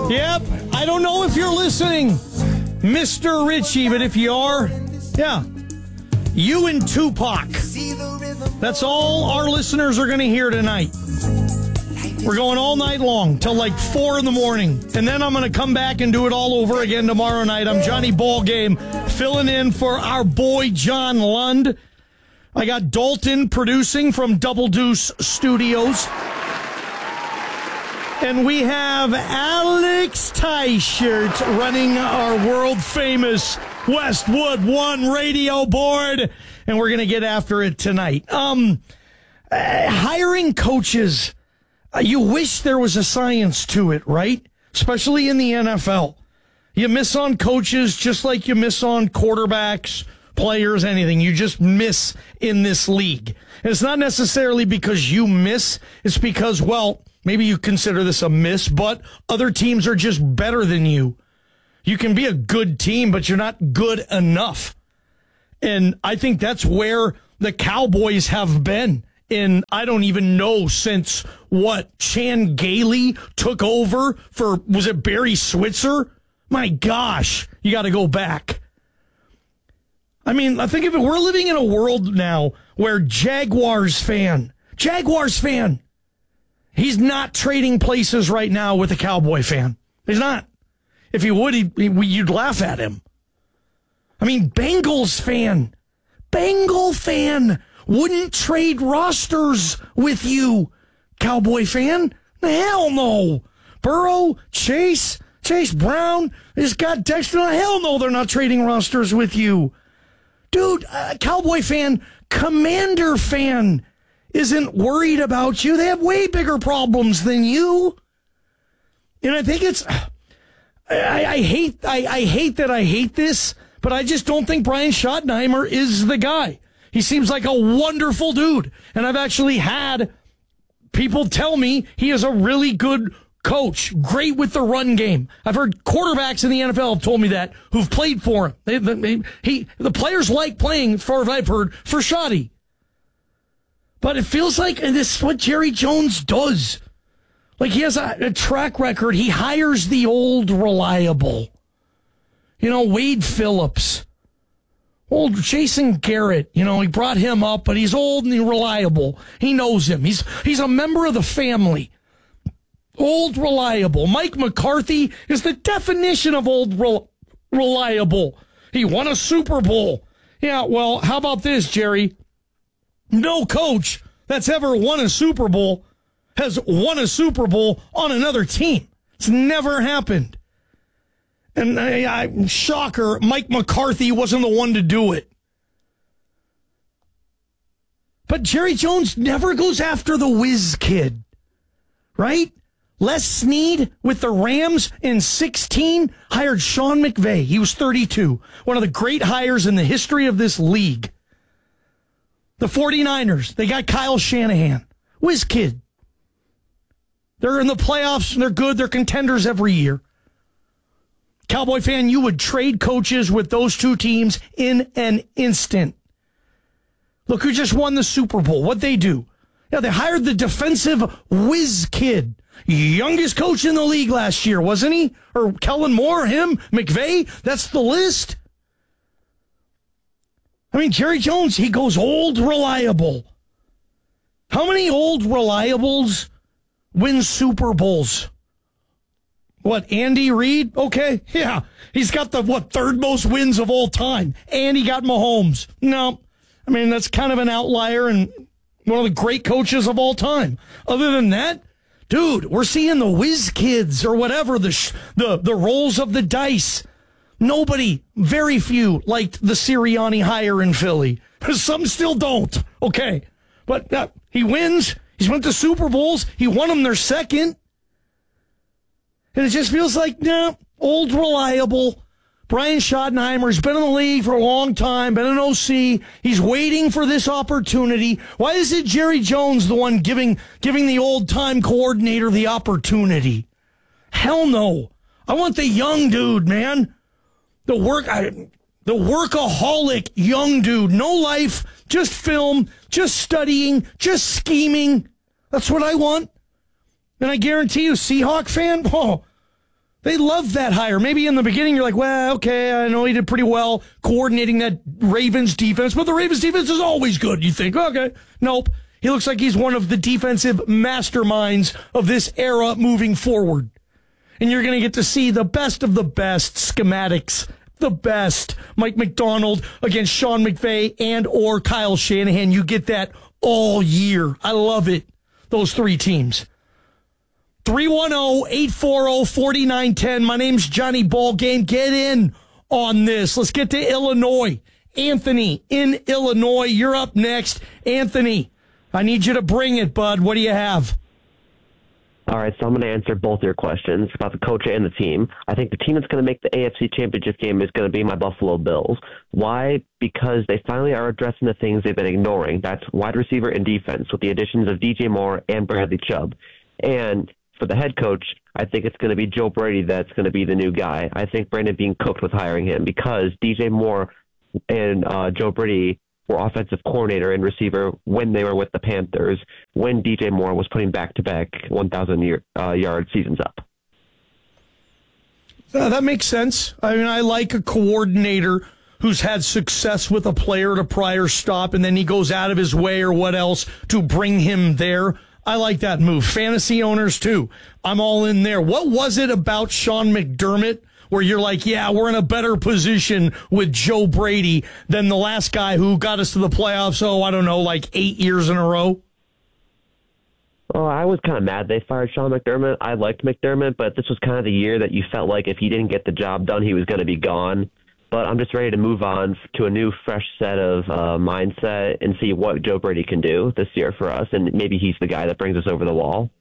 Yep, I don't know if you're listening, Mr. Richie, but if you are, yeah, you and Tupac. That's all our listeners are going to hear tonight. We're going all night long till like 4 in the morning. And then I'm going to come back and do it all over again tomorrow night. I'm Johnny Ballgame, filling in for our boy John Lund. I got Dalton producing from Double Deuce Studios. And we have Alex Teichert running our world-famous Westwood One radio board. And we're going to get after it tonight. Hiring coaches, you wish there was a science to it, right? Especially in the NFL. You miss on coaches just like you miss on quarterbacks, players, anything. You just miss in this league. And it's not necessarily because you miss. It's because, well, maybe you consider this a miss, but other teams are just better than you. You can be a good team, but you're not good enough. And I think that's where the Cowboys have been in, I don't even know since what, Chan Gailey took over for, was it Barry Switzer? My gosh, you got to go back. I mean, I think if we're living in a world now where Jaguars fan, he's not trading places right now with a Cowboy fan. He's not. If he would, you'd laugh at him. I mean, Bengal fan wouldn't trade rosters with you, Cowboy fan. Hell no. Burrow, Chase Brown, this guy Dexter, hell no, they're not trading rosters with you. Dude, Cowboy fan, Commander fan isn't worried about you. They have way bigger problems than you. And I think it's, I hate that I hate this, but I just don't think Brian Schottenheimer is the guy. He seems like a wonderful dude. And I've actually had people tell me he is a really good coach, great with the run game. I've heard quarterbacks in the NFL have told me that who've played for him. The players like playing, as far as I've heard, for Schotty. But it feels like this is what Jerry Jones does. Like he has a track record. He hires the old reliable. You know, Wade Phillips. Old Jason Garrett. You know, he brought him up, but he's old and reliable. He knows him. He's a member of the family. Old reliable. Mike McCarthy is the definition of old reliable. He won a Super Bowl. Yeah, well, how about this, Jerry? No coach that's ever won a Super Bowl has won a Super Bowl on another team. It's never happened. And shocker, Mike McCarthy wasn't the one to do it. But Jerry Jones never goes after the whiz kid, right? Les Snead with the Rams in 16 hired Sean McVay. He was 32, one of the great hires in the history of this league. The 49ers, they got Kyle Shanahan. Whiz kid. They're in the playoffs, and they're good. They're contenders every year. Cowboy fan, you would trade coaches with those two teams in an instant. Look who just won the Super Bowl. What'd they do? Yeah, they hired the defensive whiz kid. Youngest coach in the league last year, wasn't he? Or Kellen Moore, him, McVay? That's the list. I mean, Jerry Jones, he goes old reliable. How many old reliables win Super Bowls? What, Andy Reid? Okay, yeah. He's got the, third most wins of all time. And he got Mahomes. No, I mean, that's kind of an outlier and one of the great coaches of all time. Other than that, dude, we're seeing the whiz kids or whatever, the rolls of the dice. Nobody, very few, liked the Sirianni hire in Philly. Some still don't. Okay. But he wins. He's went to Super Bowls. He won them their second. And it just feels like, old reliable. Brian Schottenheimer's been in the league for a long time, been an OC. He's waiting for this opportunity. Why is it Jerry Jones the one giving the old-time coordinator the opportunity? Hell no. I want the young dude, man. The workaholic young dude. No life, just film, just studying, just scheming. That's what I want. And I guarantee you, Seahawk fan, They love that hire. Maybe in the beginning you're like, well, okay, I know he did pretty well coordinating that Ravens defense, but the Ravens defense is always good. You think, okay, nope. He looks like he's one of the defensive masterminds of this era moving forward. And you're going to get to see the best of the best schematics, the best Mike Macdonald against Sean McVay and or Kyle Shanahan. You get that all year. I love it. Those three teams. 310-840-4910. My name's Johnny Ballgame. Get in on this. Let's get to Illinois. Anthony in Illinois. You're up next. Anthony, I need you to bring it, bud. What do you have? All right, so I'm going to answer both your questions about the coach and the team. I think the team that's going to make the AFC Championship game is going to be my Buffalo Bills. Why? Because they finally are addressing the things they've been ignoring. That's wide receiver and defense with the additions of DJ Moore and Bradley Chubb. And for the head coach, I think it's going to be Joe Brady that's going to be the new guy. I think Brandon being cooked with hiring him because DJ Moore and Joe Brady were offensive coordinator and receiver when they were with the Panthers, when DJ Moore was putting back-to-back 1,000-yard seasons up. That makes sense. I mean, I like a coordinator who's had success with a player at a prior stop, and then he goes out of his way or what else to bring him there. I like that move. Fantasy owners, too. I'm all in there. What was it about Sean McDermott where you're like, yeah, we're in a better position with Joe Brady than the last guy who got us to the playoffs, I don't know, like 8 years in a row? Well, I was kind of mad they fired Sean McDermott. I liked McDermott, but this was kind of the year that you felt like if he didn't get the job done, he was going to be gone. But I'm just ready to move on to a new, fresh set of mindset and see what Joe Brady can do this year for us, and maybe he's the guy that brings us over the wall.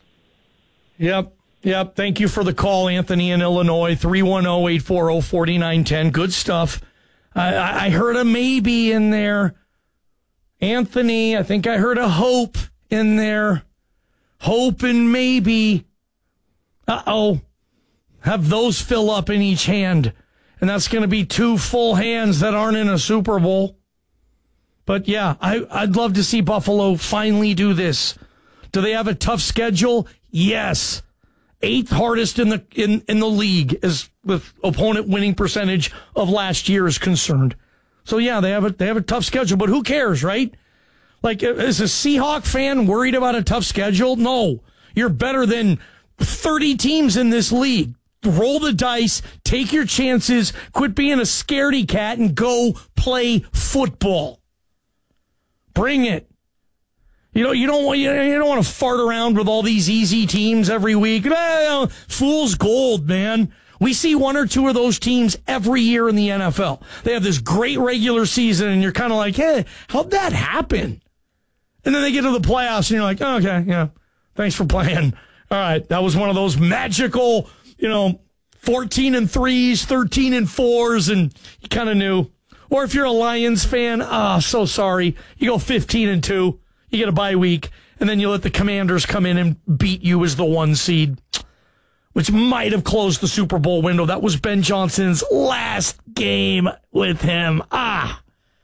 Yep. Thank you for the call, Anthony in Illinois, 310-840-4910. Good stuff. I heard a maybe in there. Anthony, I think I heard a hope in there. Hope and maybe. Uh-oh. Have those fill up in each hand. And that's going to be two full hands that aren't in a Super Bowl. But, yeah, I'd love to see Buffalo finally do this. Do they have a tough schedule? Yes. 8th hardest in the league as with opponent winning percentage of last year is concerned. So yeah, they have a tough schedule, but who cares, right? Like, is a Seahawk fan worried about a tough schedule? No. You're better than 30 teams in this league. Roll the dice, take your chances, quit being a scaredy cat and go play football. Bring it. You don't want to fart around with all these easy teams every week. Fool's gold, man. We see one or two of those teams every year in the NFL. They have this great regular season, and you're kind of like, hey, how'd that happen? And then they get to the playoffs, and you're like, oh, okay, yeah, thanks for playing. All right, that was one of those magical, 14 and 3s, 13 and 4s, and you kind of knew. Or if you're a Lions fan, so sorry, you go 15 and 2. You get a bye week, and then you let the Commanders come in and beat you as the 1 seed, which might have closed the Super Bowl window. That was Ben Johnson's last game with him. And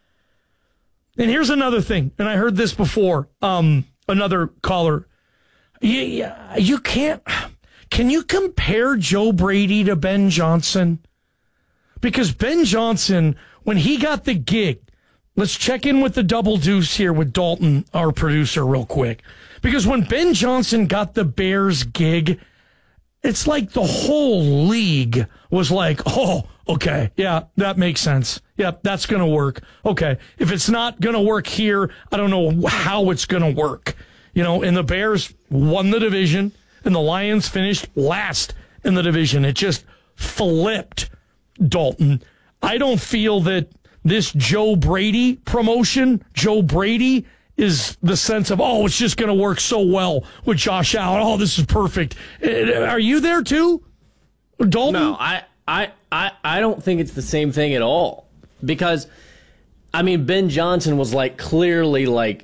here's another thing, and I heard this before. Another caller. You can't. Can you compare Joe Brady to Ben Johnson? Because Ben Johnson, when he got the gig, let's check in with the double deuce here with Dalton, our producer, real quick. Because when Ben Johnson got the Bears gig, it's like the whole league was like, oh, okay, yeah, that makes sense. Yep, that's going to work. Okay, if it's not going to work here, I don't know how it's going to work. And the Bears won the division, and the Lions finished last in the division. It just flipped, Dalton. I don't feel that this Joe Brady promotion, Joe Brady is the sense of, it's just going to work so well with Josh Allen. Oh, this is perfect. Are you there too, Dalton? No, I don't think it's the same thing at all. Because, Ben Johnson was clearly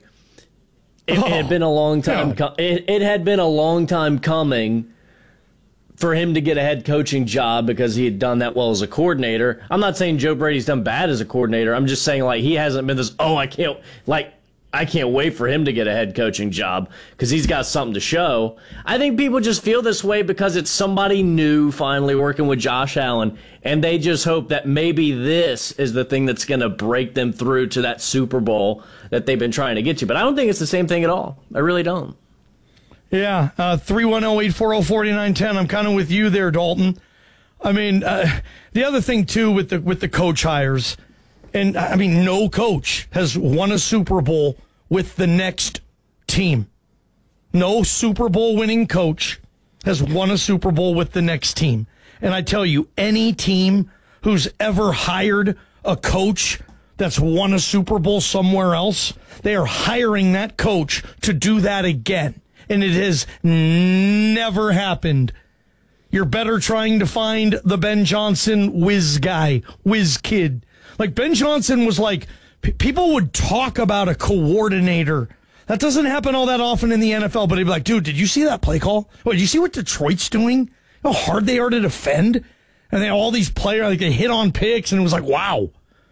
it had been a long time. Yeah. It had been a long time coming for him to get a head coaching job because he had done that well as a coordinator. I'm not saying Joe Brady's done bad as a coordinator. I'm just saying he hasn't been this, I can't, I can't wait for him to get a head coaching job because he's got something to show. I think people just feel this way because it's somebody new finally working with Josh Allen, and they just hope that maybe this is the thing that's going to break them through to that Super Bowl that they've been trying to get to. But I don't think it's the same thing at all. I really don't. Yeah, 310-840-4910. I'm kind of with you there, Dalton. I mean, the other thing, too, with the coach hires, and, I mean, no coach has won a Super Bowl with the next team. No Super Bowl winning coach has won a Super Bowl with the next team. And I tell you, any team who's ever hired a coach that's won a Super Bowl somewhere else, they are hiring that coach to do that again. And it has never happened. You're better trying to find the Ben Johnson whiz guy, whiz kid. Like, Ben Johnson was like, people would talk about a coordinator. That doesn't happen all that often in the NFL, but he'd be like, dude, did you see that play call? Oh, did you see what Detroit's doing? How hard they are to defend? And they all these players, like, they hit on picks, and it was like, wow.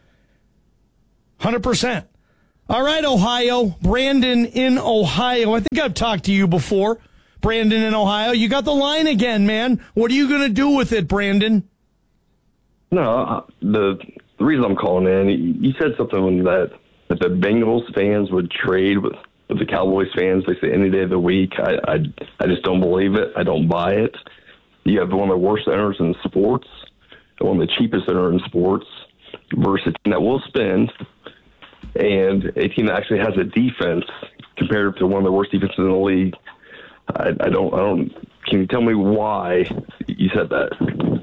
100%. All right, Ohio. Brandon in Ohio. I think I've talked to you before. Brandon in Ohio. You got the line again, man. What are you going to do with it, Brandon? No, the reason I'm calling in, you said something that the Bengals fans would trade with the Cowboys fans basically any day of the week. I just don't believe it. I don't buy it. You have one of the worst owners in sports, one of the cheapest owners in sports, versus a team that will spend, and a team that actually has a defense compared to one of the worst defenses in the league. I don't. Can you tell me why you said that?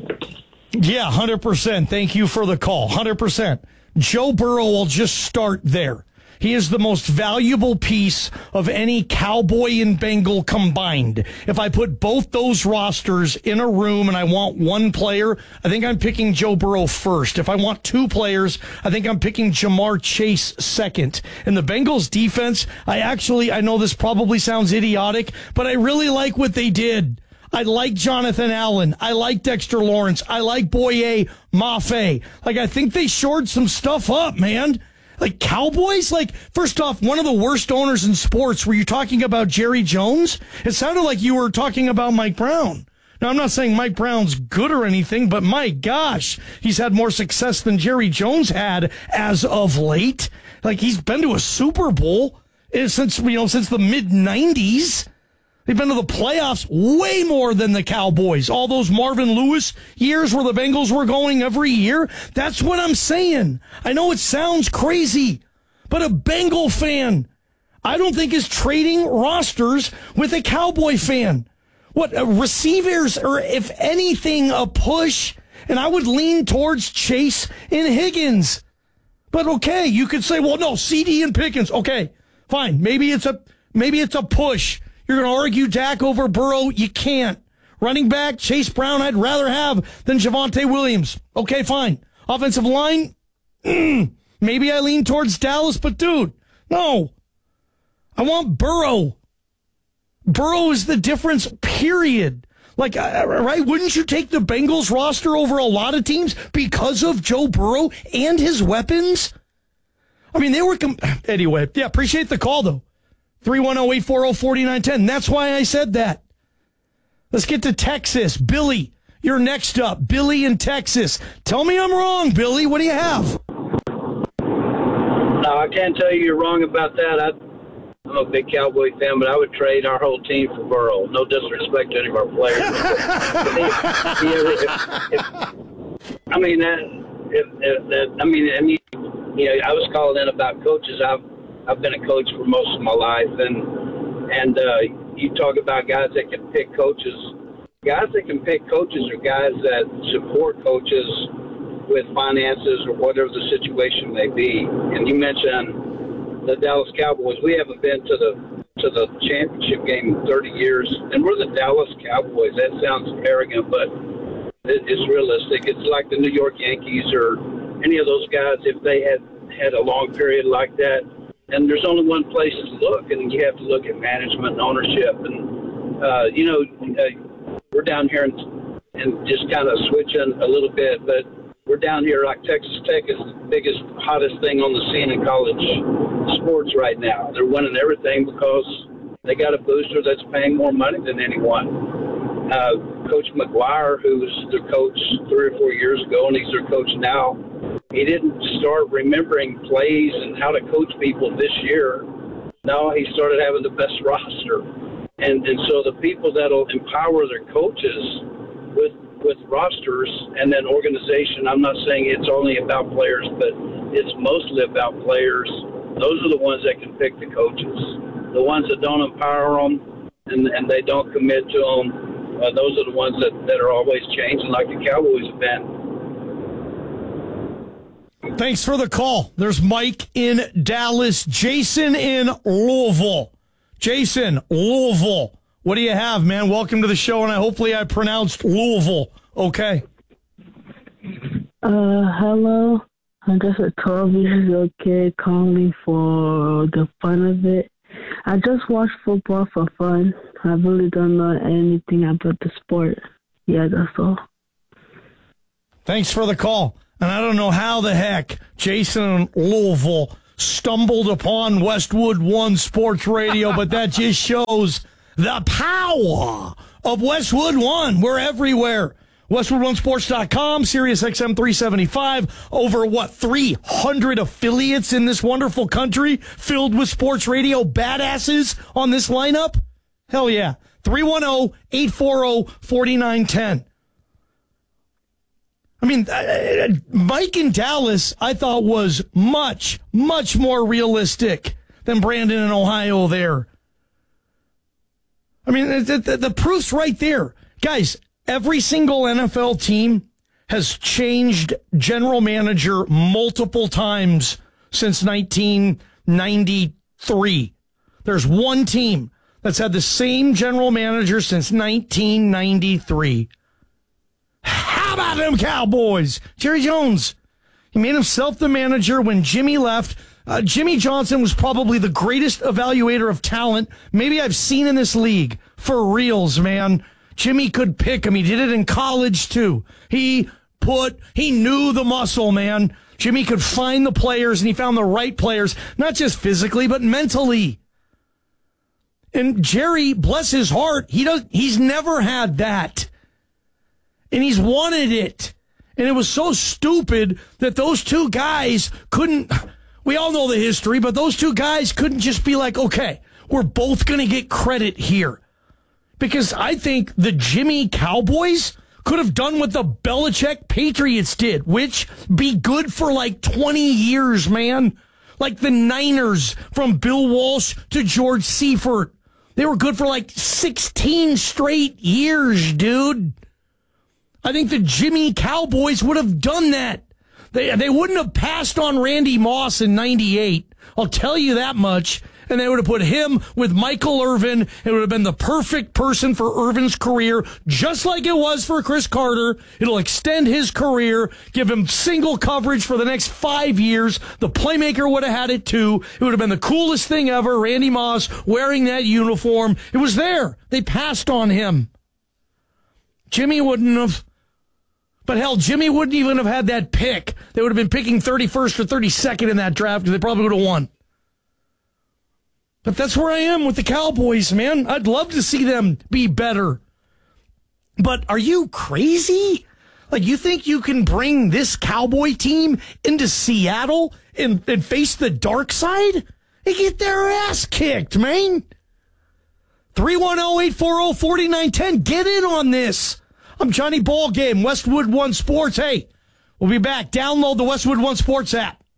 Yeah, 100%. Thank you for the call. 100%. Joe Burrow will just start there. He is the most valuable piece of any Cowboy and Bengal combined. If I put both those rosters in a room and I want one player, I think I'm picking Joe Burrow first. If I want two players, I think I'm picking Jamar Chase second. And the Bengals defense, I know this probably sounds idiotic, but I really like what they did. I like Jonathan Allen. I like Dexter Lawrence. I like Boye Mafe. Like, I think they shored some stuff up, man. Like, Cowboys, like, first off, one of the worst owners in sports. Were you talking about Jerry Jones? It sounded like you were talking about Mike Brown. Now, I'm not saying Mike Brown's good or anything, but my gosh, he's had more success than Jerry Jones had as of late. Like, he's been to a Super Bowl since the mid-'90s. They've been to the playoffs way more than the Cowboys. All those Marvin Lewis years where the Bengals were going every year. That's what I'm saying. I know it sounds crazy, but a Bengal fan, I don't think is trading rosters with a Cowboy fan. What, receivers, or if anything, a push, and I would lean towards Chase and Higgins. But okay, you could say, well, no, CD and Pickens. Okay, fine. Maybe it's a push. You're going to argue Dak over Burrow? You can't. Running back, Chase Brown, I'd rather have than Javonte Williams. Okay, fine. Offensive line, maybe I lean towards Dallas, but dude, no. I want Burrow. Burrow is the difference, period. Like, right? Wouldn't you take the Bengals roster over a lot of teams because of Joe Burrow and his weapons? I mean, they were... Anyway, yeah, appreciate the call, though. 310-840-4910. That's why I said that. Let's get to Texas. Billy, you're next up. Billy in Texas. Tell me I'm wrong, Billy. What do you have? No, I can't tell you you're wrong about that. I'm a big Cowboy fan, but I would trade our whole team for Burrow. No disrespect to any of our players. I was calling in about coaches. I've been a coach for most of my life, and you talk about guys that can pick coaches. Guys that can pick coaches are guys that support coaches with finances or whatever the situation may be. And you mentioned the Dallas Cowboys. We haven't been to the championship game in 30 years, and we're the Dallas Cowboys. That sounds arrogant, but it's realistic. It's like the New York Yankees or any of those guys if they had a long period like that. And there's only one place to look, and you have to look at management and ownership. And, we're down here and just kind of switching a little bit, but we're down here like Texas Tech is the biggest, hottest thing on the scene in college sports right now. They're winning everything because they got a booster that's paying more money than anyone. Coach McGuire, who was their coach 3 or 4 years ago, and he's their coach now, he didn't start remembering plays and how to coach people this year. No, he started having the best roster. And so the people that'll empower their coaches with rosters and then organization, I'm not saying it's only about players, but it's mostly about players. Those are the ones that can pick the coaches. The ones that don't empower them and they don't commit to them, those are the ones that are always changing, like the Cowboys have been. Thanks for the call. There's Mike in Dallas, Jason in Louisville. Jason, Louisville. What do you have, man? Welcome to the show, and hopefully I pronounced Louisville okay. Hello. I'm just a 12-year-old kid calling for the fun of it. I just watch football for fun. I really don't know anything about the sport. Yeah, that's all. Thanks for the call. And I don't know how the heck Jason in Louisville stumbled upon Westwood One Sports Radio, but that just shows the power of Westwood One. We're everywhere. WestwoodOneSports.com, Sirius XM 375, over 300 affiliates in this wonderful country filled with sports radio badasses on this lineup? Hell yeah. 310-840-4910. I mean, Mike in Dallas, I thought was much, much more realistic than Brandon in Ohio there. I mean, the proof's right there. Guys, every single NFL team has changed general manager multiple times since 1993. There's one team that's had the same general manager since 1993. How about them Cowboys? Jerry Jones, he made himself the manager when Jimmy left. Jimmy Johnson was probably the greatest evaluator of talent maybe I've seen in this league. For reals, man. Jimmy could pick him. He did it in college, too. He knew the muscle, man. Jimmy could find the players, and he found the right players, not just physically, but mentally. And Jerry, bless his heart, he's never had that. And he's wanted it. And it was so stupid that those two guys couldn't, we all know the history, but those two guys couldn't just be like, okay, we're both going to get credit here. Because I think the Jimmy Cowboys could have done what the Belichick Patriots did, which be good for like 20 years, man. Like the Niners from Bill Walsh to George Seifert. They were good for like 16 straight years, dude. I think the Jimmy Cowboys would have done that. They wouldn't have passed on Randy Moss in 98. I'll tell you that much. And they would have put him with Michael Irvin. It would have been the perfect person for Irvin's career, just like it was for Chris Carter. It'll extend his career, give him single coverage for the next 5 years. The playmaker would have had it too. It would have been the coolest thing ever. Randy Moss wearing that uniform. It was there. They passed on him. Jimmy wouldn't have. But hell, Jimmy wouldn't even have had that pick. They would have been picking 31st or 32nd in that draft because they probably would have won. But that's where I am with the Cowboys, man. I'd love to see them be better. But are you crazy? Like, you think you can bring this Cowboy team into Seattle and face the dark side? They get their ass kicked, man. 310-840-4910. Get in on this. I'm Johnny Ballgame, Westwood One Sports. Hey, we'll be back. Download the Westwood One Sports app.